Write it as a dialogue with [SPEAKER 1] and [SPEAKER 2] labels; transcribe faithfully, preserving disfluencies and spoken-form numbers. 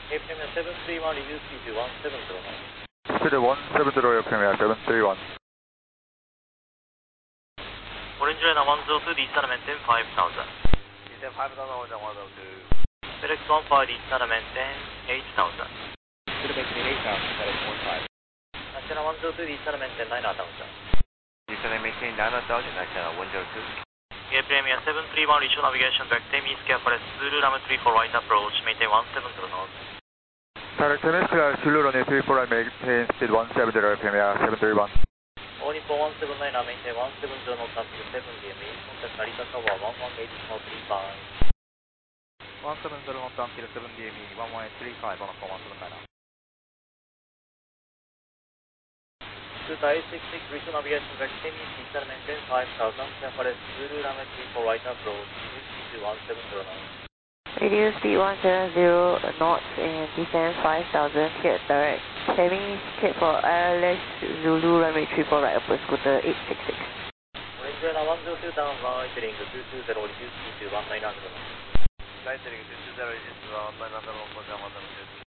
[SPEAKER 1] A Premier seven three one, reduce speed to one seven zero nine.
[SPEAKER 2] Speed one seven zero, A Premier seven three one.
[SPEAKER 1] Orange Line one zero two, descend maintain five thousand.
[SPEAKER 3] Descend five thousand, Orange Line one zero two.
[SPEAKER 1] Felix one five, descend maintain eight thousand.
[SPEAKER 3] Still maintain eight thousand, Felix one five.
[SPEAKER 1] National one zero two, descend maintain nine thousand.
[SPEAKER 3] Descend maintain nine thousand, National one zero two.
[SPEAKER 1] A Premier seven three one, reach navigation, direct Temis, careful, Zulu runway three four right approach, maintain one seven zero north.
[SPEAKER 2] Direct Temis, Zulu runway three four right, maintain speed one seven zero, A Premier seven three one.
[SPEAKER 1] All Nippon one seven nine, maintain one seven zero north until seven D M E, contact Narita Tower one one eight four three five.
[SPEAKER 3] one seven zero north until seven D M E, one one eight three five, on one seven nine.
[SPEAKER 1] Delta eight six six, reach navigation, direct Temis, descend maintain five thousand, careful, Zulu runway three four right approach, reduce speed to one seven zero nine.
[SPEAKER 4] Reduce speed one seven zero knots and descend five thousand, cleared direct. Temis, cleared for L S Zulu runway three four right approach, scooter eight six six.
[SPEAKER 1] Orange Line one zero two down, right heading two two zero, reduce speed to one nine zero.
[SPEAKER 3] Right heading two two zero, reduce to one nine zero, one zero two.